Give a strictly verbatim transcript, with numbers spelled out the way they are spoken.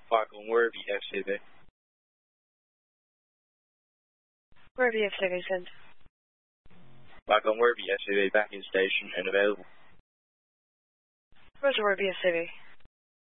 Falcon Werby F C V. Werby F C V, send. Falcon Werby F C V back in station and available. Roger, Werby F C V.